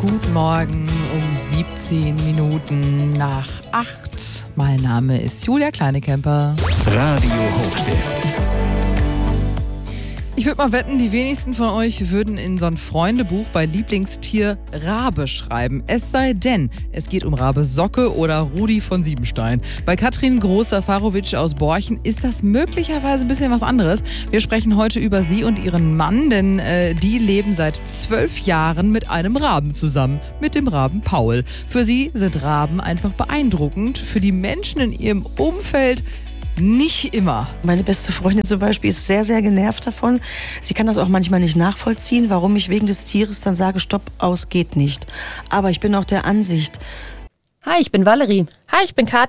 Guten Morgen um 17 Minuten nach 8. Mein Name ist Julia Kleinekemper. Radio Hochstift. Ich würde mal wetten, die wenigsten von euch würden in so ein Freundebuch bei Lieblingstier Rabe schreiben. Es sei denn, es geht um Rabe Socke oder Rudi von Siebenstein. Bei Katrin Groß-Safarowitsch aus Borchen ist das möglicherweise ein bisschen was anderes. Wir sprechen heute über sie und ihren Mann, denn die leben seit 12 Jahren mit einem Raben zusammen, mit dem Raben Paul. Für sie sind Raben einfach beeindruckend, für die Menschen in ihrem Umfeld nicht immer. Meine beste Freundin zum Beispiel ist sehr, sehr genervt davon. Sie kann das auch manchmal nicht nachvollziehen, warum ich wegen des Tieres dann sage, stopp, aus geht nicht. Aber ich bin auch der Ansicht. Hi, ich bin Valerie. Hi, ich bin Kathi.